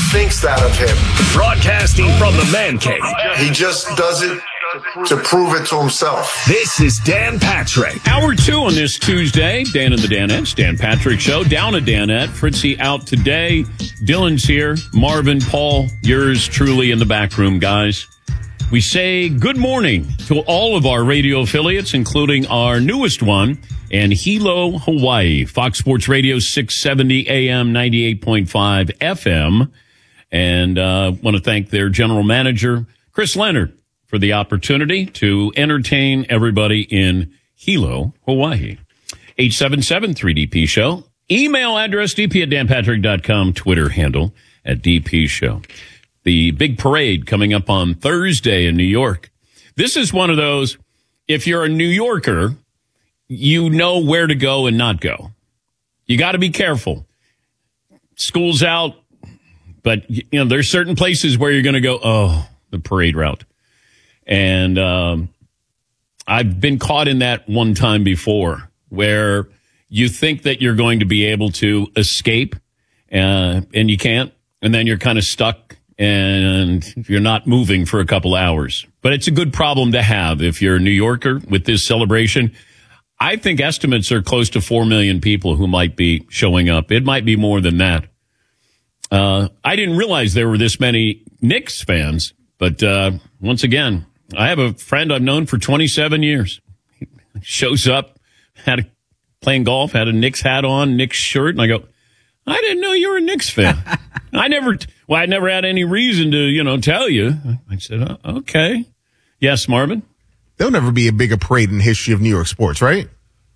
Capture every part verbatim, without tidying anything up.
thinks that of him. Broadcasting from the man cave. He just does it to prove it to himself. This is Dan Patrick. Hour two on this Tuesday. Dan and the Danettes. Dan Patrick Show. Down a Danette. Fritzy out today. Dylan's here. Marvin, Paul, yours truly in the back room, guys. We say good morning to all of our radio affiliates, including our newest one in Hilo, Hawaii. Fox Sports Radio, six seventy A M, ninety-eight point five F M. And uh want to thank their general manager, Chris Leonard, for the opportunity to entertain everybody in Hilo, Hawaii. eight seven seven three D P Show. Email address, d p at dan patrick dot com. Twitter handle at D P Show. The big parade coming up on Thursday in New York. This is one of those, if you're a New Yorker, you know where to go and not go. You got to be careful. School's out, but you know there's certain places where you're going to go, oh, the parade route. And um, I've been caught in that one time before where you think that you're going to be able to escape uh, and you can't. And then you're kind of stuck and you're not moving for a couple hours. But it's a good problem to have if you're a New Yorker with this celebration. I think estimates are close to four million people who might be showing up. It might be more than that. Uh, I didn't realize there were this many Knicks fans. But uh, once again, I have a friend I've known for twenty-seven years. He shows up, had a, playing golf, had a Knicks hat on, Knicks shirt, and I go, I didn't know you were a Knicks fan. I never, well, I never had any reason to, you know, tell you. I said, oh, okay. Yes, Marvin? There'll never be a bigger parade in the history of New York sports, right?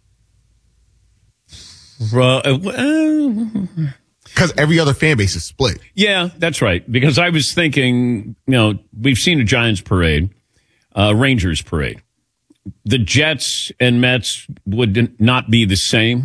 Uh, well, because every other fan base is split. Yeah, that's right. Because I was thinking, you know, we've seen a Giants parade, uh, Rangers parade. The Jets and Mets would not be the same.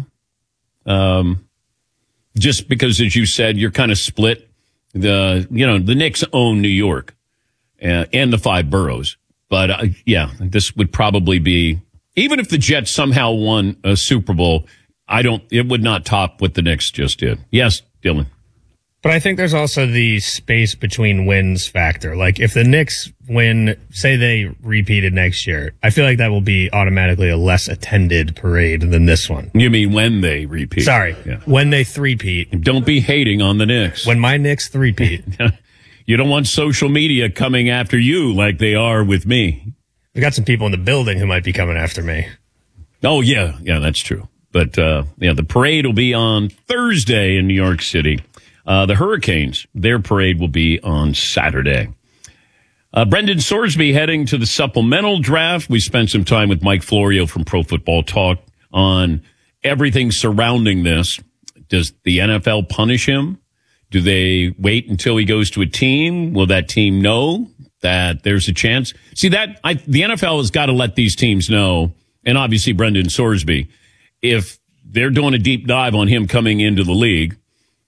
Um, just because, as you said, you're kind of split. The, you know, the Knicks own New York uh, and the five boroughs. But, uh, yeah, this would probably be, even if the Jets somehow won a Super Bowl, I don't, it would not top what the Knicks just did. Yes, Dylan. But I think there's also the space between wins factor. Like, if the Knicks win, say they repeated next year, I feel like that will be automatically a less attended parade than this one. You mean when they repeat? Sorry, yeah. When they three-peat. Don't be hating on the Knicks. When my Knicks three-peat. You don't want social media coming after you like they are with me. We got some people in the building who might be coming after me. Oh, yeah. Yeah, that's true. But, uh, yeah, the parade will be on Thursday in New York City. Uh, the Hurricanes, their parade will be on Saturday. Uh, Brendan Sorsby heading to the supplemental draft. We spent some time with Mike Florio from Pro Football Talk on everything surrounding this. Does the N F L punish him? Do they wait until he goes to a team? Will that team know that there's a chance? See, that I, the N F L has got to let these teams know, and obviously Brendan Sorsby, if they're doing a deep dive on him coming into the league,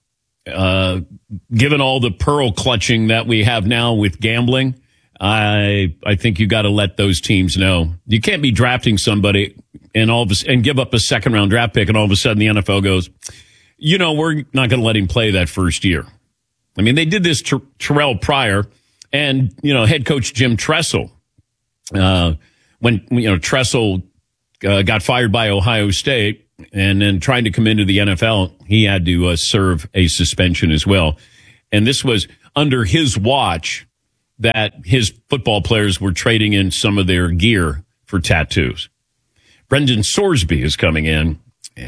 uh, given all the pearl clutching that we have now with gambling, I I think you got to let those teams know. You can't be drafting somebody and all of a, and give up a second round draft pick, and all of a sudden the N F L goes, you know, we're not going to let him play that first year. I mean, they did this to Terrell Pryor and, you know, head coach Jim Tressel. Uh, when, you know, Tressel uh, got fired by Ohio State and then trying to come into the N F L, he had to uh, serve a suspension as well. And this was under his watch that his football players were trading in some of their gear for tattoos. Brendan Sorsby is coming in,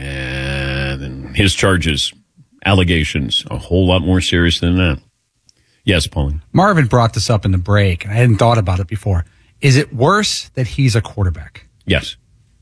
and his charges, allegations, a whole lot more serious than that. Yes, Pauline. Marvin brought this up in the break, and I hadn't thought about it before. Is it worse that he's a quarterback? Yes.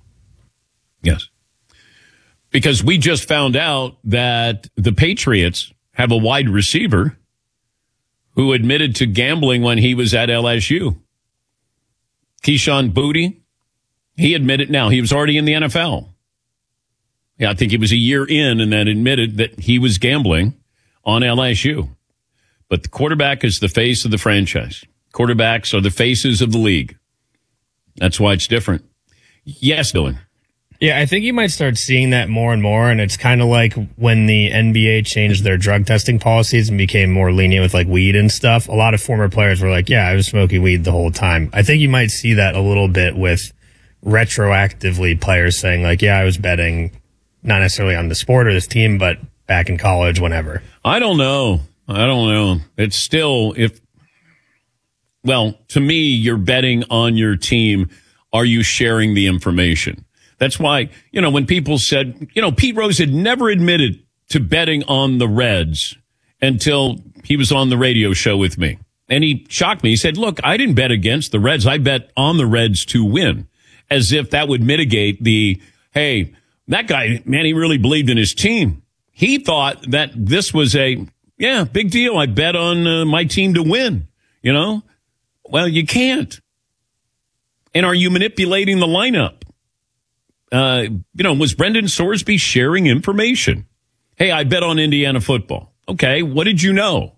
Yes. Because we just found out that the Patriots have a wide receiver who admitted to gambling when he was at L S U. Keyshawn Boutte, he admitted now. He was already in the N F L. Yeah, I think he was a year in and then admitted that he was gambling on L S U. But the quarterback is the face of the franchise. Quarterbacks are the faces of the league. That's why it's different. Yes, Dylan. Yeah, I think you might start seeing that more and more, and it's kind of like when the N B A changed their drug testing policies and became more lenient with like weed and stuff. A lot of former players were like, yeah, I was smoking weed the whole time. I think you might see that a little bit with retroactively players saying like, yeah, I was betting not necessarily on the sport or this team, but back in college, whenever. I don't know. I don't know. It's still, if, well, to me, you're betting on your team. Are you sharing the information? That's why, you know, when people said, you know, Pete Rose had never admitted to betting on the Reds until he was on the radio show with me. And he shocked me. He said, look, I didn't bet against the Reds. I bet on the Reds to win, as if that would mitigate the, hey, that guy, man, he really believed in his team. He thought that this was a, yeah, big deal. I bet on uh, my team to win, you know? Well, you can't. And are you manipulating the lineup? Uh, you know, was Brendan Sorsby sharing information? Hey, I bet on Indiana football. Okay, what did you know?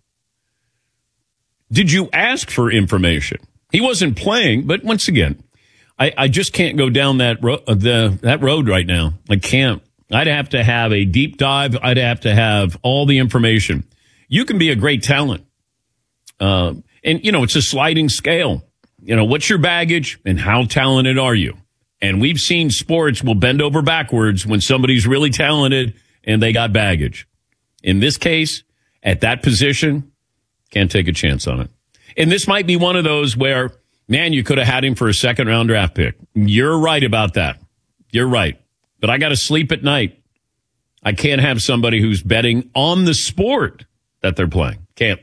Did you ask for information? He wasn't playing, but once again, I, I just can't go down that ro- the that road right now. I can't. I'd have to have a deep dive. I'd have to have all the information. You can be a great talent, uh, and you know it's a sliding scale. You know, what's your baggage and how talented are you? And we've seen sports will bend over backwards when somebody's really talented and they got baggage. In this case, at that position, can't take a chance on it. And this might be one of those where, man, you could have had him for a second round draft pick. You're right about that. You're right. But I got to sleep at night. I can't have somebody who's betting on the sport that they're playing. Can't.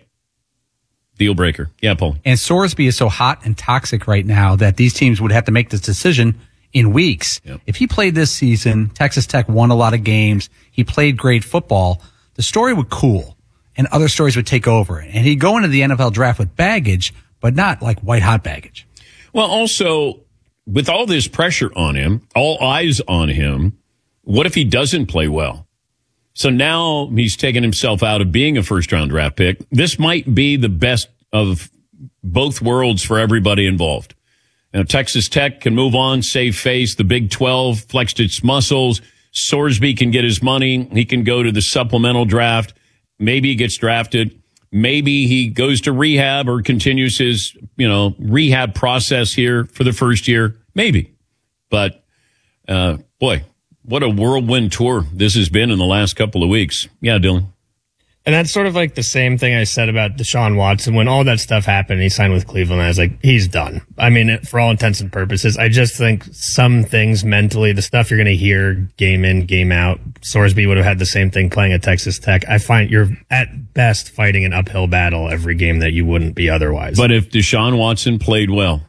Deal breaker. Yeah, Paul. And Sorsby is so hot and toxic right now that these teams would have to make this decision in weeks. Yep. If he played this season, Texas Tech won a lot of games, he played great football, the story would cool and other stories would take over. And he'd go into the N F L draft with baggage, but not like white hot baggage. Well, also, with all this pressure on him, all eyes on him, what if he doesn't play well? So now he's taken himself out of being a first round draft pick. This might be the best of both worlds for everybody involved. Now, Texas Tech can move on, save face. The Big twelve flexed its muscles. Sorsby can get his money. He can go to the supplemental draft. Maybe he gets drafted. Maybe he goes to rehab or continues his, you know, rehab process here for the first year. Maybe. But, uh, boy, what a whirlwind tour this has been in the last couple of weeks. Yeah, Dylan. And that's sort of like the same thing I said about Deshaun Watson. When all that stuff happened, he signed with Cleveland. I was like, he's done. I mean, for all intents and purposes, I just think some things mentally, the stuff you're going to hear game in, game out, Sorsby would have had the same thing playing at Texas Tech. I find you're at best fighting an uphill battle every game that you wouldn't be otherwise. But if Deshaun Watson played well,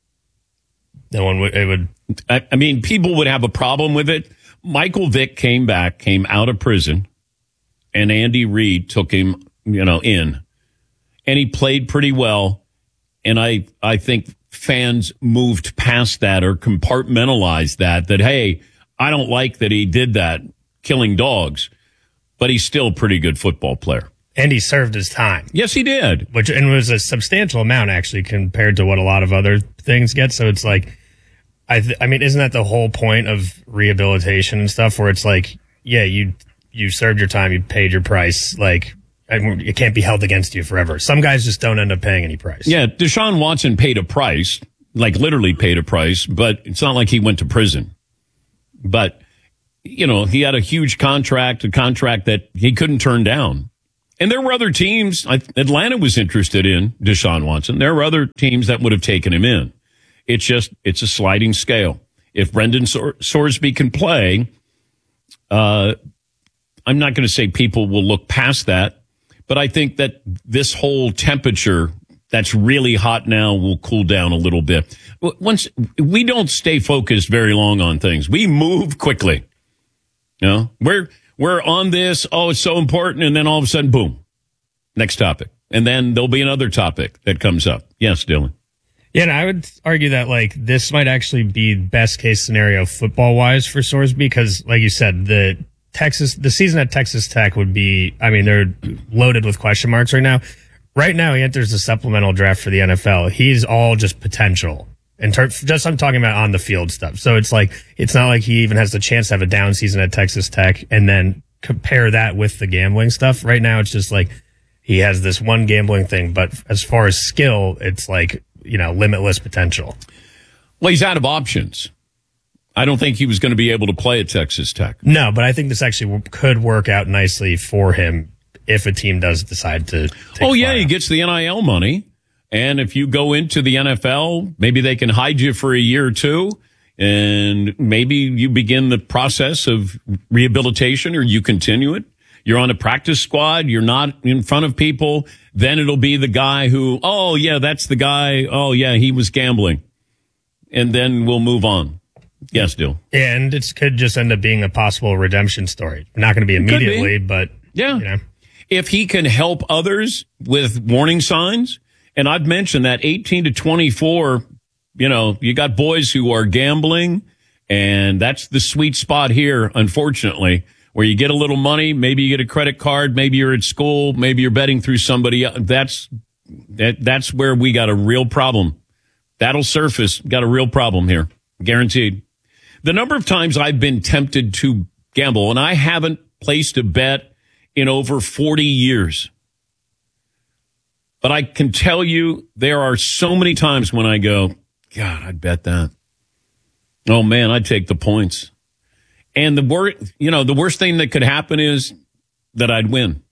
no one would, it would. I, I mean, people would have a problem with it. Michael Vick came back, came out of prison, and Andy Reid took him, you know, in. And he played pretty well. And I, I think fans moved past that or compartmentalized that, that, hey, I don't like that he did that, killing dogs, but he's still a pretty good football player. And he served his time. Yes, he did. Which, and was a substantial amount, actually, compared to what a lot of other things get. So it's like, I, th- I mean, isn't that the whole point of rehabilitation and stuff, where it's like, yeah, you you served your time, you paid your price, like, it can't be held against you forever. Some guys just don't end up paying any price. Yeah, Deshaun Watson paid a price, like literally paid a price, but it's not like he went to prison. But, you know, he had a huge contract, a contract that he couldn't turn down. And there were other teams, Atlanta was interested in Deshaun Watson. There were other teams that would have taken him in. It's just, it's a sliding scale. If Brendan Sor- Sorsby can play, uh, I'm not going to say people will look past that, but I think that this whole temperature that's really hot now will cool down a little bit. Once we don't stay focused very long on things, we move quickly. You know, we're we're on this. Oh, it's so important, and then all of a sudden, boom, next topic, and then there'll be another topic that comes up. Yes, Dylan. Yeah, and I would argue that, like, this might actually be best case scenario football wise for Sorsby, because, like you said, the Texas, the season at Texas Tech would be, I mean, they're loaded with question marks right now. Right now, he enters the supplemental draft for the N F L. He's all just potential. In ter- just I'm talking about on the field stuff. So it's like it's not like he even has the chance to have a down season at Texas Tech, and then compare that with the gambling stuff. Right now, it's just like he has this one gambling thing, but as far as skill, it's like, you know, limitless potential. Well, he's out of options. I don't think he was going to be able to play at Texas Tech. No, but I think this actually w- could work out nicely for him if a team does decide to take Oh, yeah, fire. he gets the N I L money. And if you go into the N F L, maybe they can hide you for a year or two, and maybe you begin the process of rehabilitation, or you continue it. You're on a practice squad. You're not in front of people. Then it'll be the guy who, oh, yeah, that's the guy. Oh, yeah, he was gambling. And then we'll move on. Yes, Dill. Yeah, and it could just end up being a possible redemption story. Not going to be immediately, be. but Yeah. you know. If he can help others with warning signs, and I've mentioned that eighteen to twenty-four, you know, you got boys who are gambling, and that's the sweet spot here, unfortunately, where you get a little money, maybe you get a credit card, maybe you're at school, maybe you're betting through somebody else. That's, that, that's where we got a real problem. That'll surface. Got a real problem here. Guaranteed. The number of times I've been tempted to gamble, and I haven't placed a bet in over forty years. But I can tell you there are so many times when I go, God, I'd bet that. Oh, man, I'd take the points. And the wor- you know, the worst thing that could happen is that I'd win.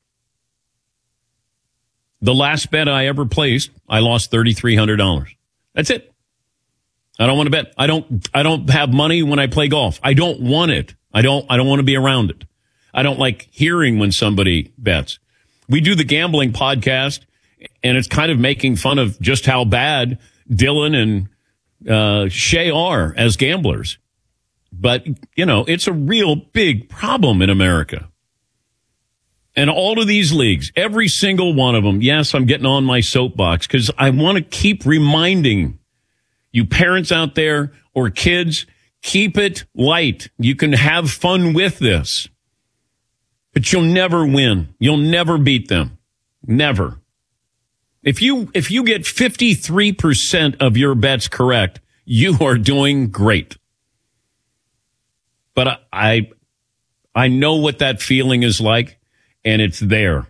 The last bet I ever placed, I lost three thousand three hundred dollars. That's it. I don't want to bet. I don't, I don't have money when I play golf. I don't want it. I don't, I don't want to be around it. I don't like hearing when somebody bets. We do the gambling podcast, and it's kind of making fun of just how bad Dylan and uh, Shay are as gamblers. But, you know, it's a real big problem in America. And all of these leagues, every single one of them, yes, I'm getting on my soapbox because I want to keep reminding you parents out there or kids, keep it light. You can have fun with this. But you'll never win. You'll never beat them. Never. If you if you get fifty-three percent of your bets correct, you are doing great. But I I know what that feeling is like, and it's there.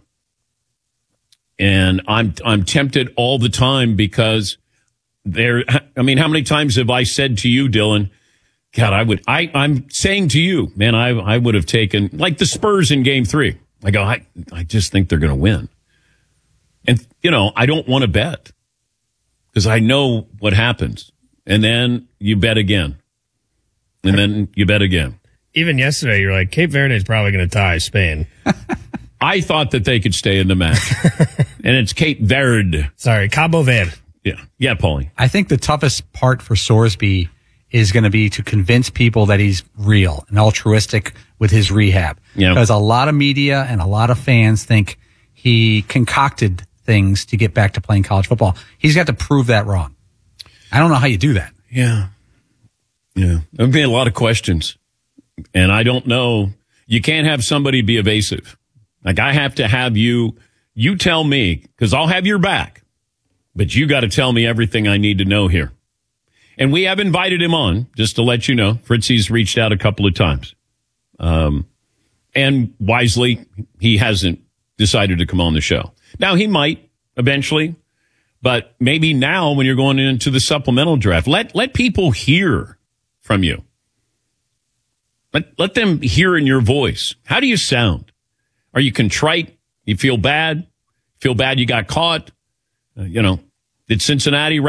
And I'm I'm tempted all the time because there I mean, how many times have I said to you, Dylan, God, I would I I'm saying to you, man, I I would have taken like the Spurs in game three. I go, I I just think they're going to win. And, you know, I don't want to bet because I know what happens. And then you bet again. And then you bet again. Even yesterday, you're like, Cape Verde is probably going to tie Spain. I thought that they could stay in the match. And it's Cape Verde. Sorry, Cabo Verde. Yeah. Yeah, Paulie. I think the toughest part for Sorsby is going to be to convince people that he's real and altruistic with his rehab. Yeah. Because a lot of media and a lot of fans think he concocted things to get back to playing college football. He's got to prove that wrong. I don't know how you do that. Yeah. Yeah. There'll be a lot of questions. And I don't know. You can't have somebody be evasive. Like I have to have you, you tell me, because I'll have your back. But you got to tell me everything I need to know here. And we have invited him on, just to let you know. Fritzy's reached out a couple of times. Um, and wisely, he hasn't decided to come on the show. Now, he might eventually, but maybe now when you're going into the supplemental draft, let let people hear from you. Let, let them hear in your voice. How do you sound? Are you contrite? You feel bad? Feel bad you got caught? Uh, you know, did Cincinnati